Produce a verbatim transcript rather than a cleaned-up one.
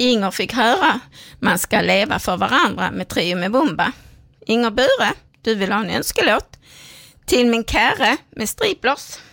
Inger fick höra Man ska leva för varandra med Trio med Bumba. Inger Bure, du vill ha en önskelåt? Till min käre med Striplers.